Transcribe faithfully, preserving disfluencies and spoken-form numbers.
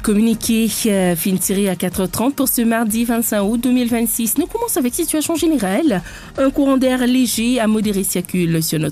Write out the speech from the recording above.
communiqué euh, fin tiré à quatre heures trente pour ce mardi vingt-cinq août deux mille vingt-six. Nous commençons avec situation générale. Un courant d'air léger à modéré circule sur notre